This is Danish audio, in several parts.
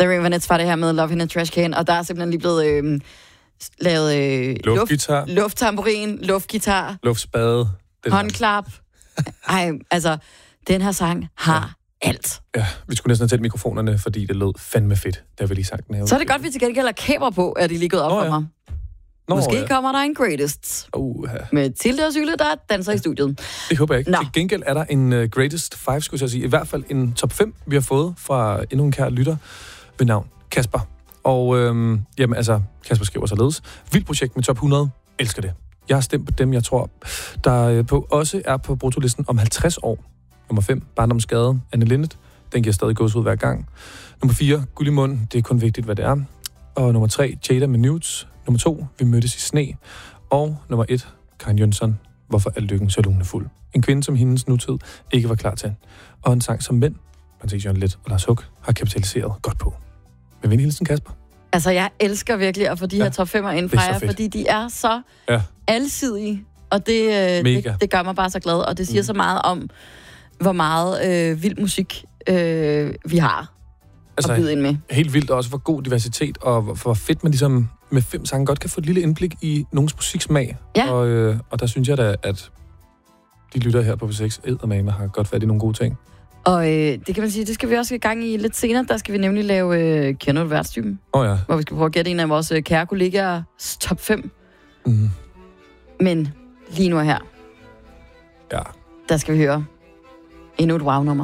The Ravenettes var det her med Love in a Trash Can, og der er simpelthen lige blevet lavet lufttamburin, luftgitar, luftspade, håndklap. Ej, altså, den her sang har alt. Ja, vi skulle næsten have talt mikrofonerne, fordi det lød fandme fedt, da vi lige sagt den her. Så er det godt, vi til gengæld har kamera på, at de lige gået op for mig. Måske kommer der en greatest. Med Tilde og Syle, der danser i studiet. Det håber jeg ikke. Til gengæld er der en greatest 5, skulle jeg sige. I hvert fald en top 5, vi har fået fra endnu en kær lytter ved navn Kasper. Og jamen altså, Kasper skriver således. Vildt projekt med top 100. Elsker det. Jeg har stemt på dem, jeg tror, der på også er på brutolisten om 50 år. Nummer 5, Barndomsgade, Anne Linnet. Den giver stadig gås ud hver gang. Nummer 4, Guld i mund. Det er kun vigtigt, hvad det er. Og nummer 3, Jada med Nudes. Nummer 2, Vi mødtes i sne. Og nummer 1, Karen Jønsson, Hvorfor er lykken så lunefuld? En kvinde, som hendes nutid ikke var klar til. Og en sang, som mænd, Jørgen Leth og Lars Hug, har kapitaliseret godt på. Med venlig hilsen, Kasper. Altså, jeg elsker virkelig at få de her top 5'er ind fra jer, fordi de er så alsidige. Og det gør mig bare så glad, og det siger så meget om, hvor meget vild musik vi har at byde ind med. Helt vildt, og også hvor god diversitet, og hvor fedt man ligesom med 5 sange godt kan få et lille indblik i nogens musiksmag. Ja. Og der synes jeg da, at de lytter her på P6 eddermame har godt fat i nogle gode ting. Og det kan man sige, det skal vi også i gang i lidt senere. Der skal vi nemlig lave Kender du værtstypen? Hvor vi skal prøve at gætte en af vores kære kollegaers top 5. Men lige nu her, der skal vi høre endnu et wow-nummer.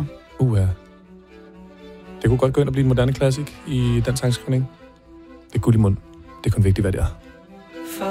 Det kunne godt gå ind og blive en moderne klassik i dansk sangskrivning. Det er guld i mund. Det er kun vigtigt, hvad det er.